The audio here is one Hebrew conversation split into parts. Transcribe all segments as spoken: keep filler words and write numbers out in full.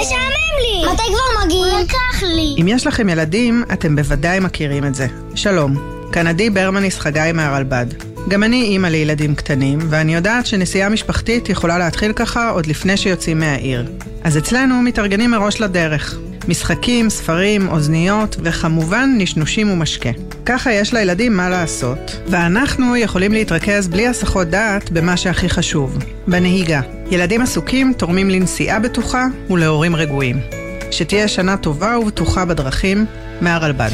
משעמם לי! מתי כבר מגיעים? הוא לקח לי! אם יש לכם ילדים, אתם בוודאי מכירים את זה. שלום, כאן עדי ברמניס חגי מהרלב"ד. גם אני אימא לילדים קטנים, ואני יודעת שנסיעה משפחתית יכולה להתחיל ככה עוד לפני שיוצאים מהעיר. אז אצלנו מתארגנים מראש לדרך. משחקים, ספרים, אוזניות, וכמובן נשנושים ומשקה. ככה יש לילדים מה לעשות, ואנחנו יכולים להתרכז בלי הסחות דעת במה שהכי חשוב, בנהיגה. ילדים עסוקים תורמים לנסיעה בטוחה ולהורים רגועים. שתהיה שנה טובה ובטוחה בדרכים, מהרלב"ד.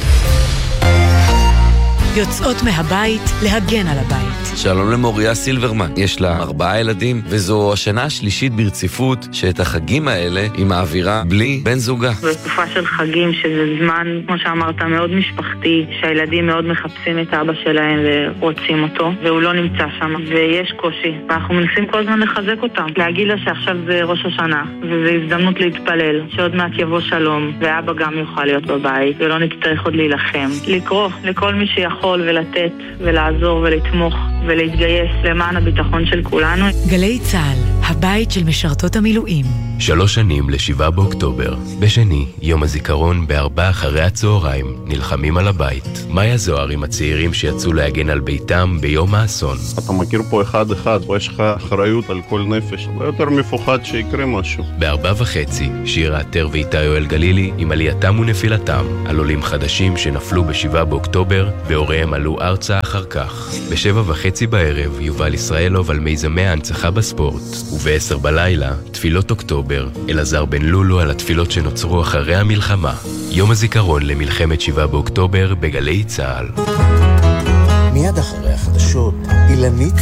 יוצאות מהבית להגן על הבית. שלום למוריה סילברמן, יש לה ארבעה ילדים, וזו השנה השלישית ברציפות שאת החגים האלה היא מעבירה בלי בן זוגה. בתקופה של חגים, שזה זמן, כמו שאמרת, מאוד משפחתי, שהילדים מאוד מחפשים את אבא שלהם ורוצים אותו, והוא לא נמצא שם, ויש קושי. ואנחנו מנסים כל הזמן לחזק אותם, להגיד לה שעכשיו זה ראש השנה, וזו הזדמנות להתפלל, שעוד מעט יבוא שלום, ואבא גם יוכל להיות בבית, ולא נצטרך עוד להילחם. לקרוא לכל מי שיכול ולתת ולעזור ולתמוך ולהתגייס למען הביטחון של כולנו. גלי צהל, הבית של משרתות המילואים. שלוש שנים לשבעה באוקטובר. בשני, יום הזיכרון בארבע אחרי הצהריים, נלחמים על הבית. מאיה זוהר עם הצעירים שיצאו להגן על ביתם ביום האסון. אתה מכיר פה אחד אחד, ויש לך אחריות על כל נפש. ויותר מפוחד שיקרה משהו. בארבע וחצי, שירה עטר ואיתי יואל גלילי עם עלייתם ונפילתם, על עולים חדשים שנפלו בשבעה באוקטובר, והוריהם עלו ארצה אחר כך. בשבע וחצי בערב, יובל ישראלוב על מיזמי ההנצחה בספורט. ובעשר בלילה, תפילות אוקטובר, אלעזר בן לולו על התפילות שנוצרו אחרי המלחמה. יום הזיכרון למלחמת שבעה באוקטובר בגלי צהל. מיד אחרי החדשות, אילנית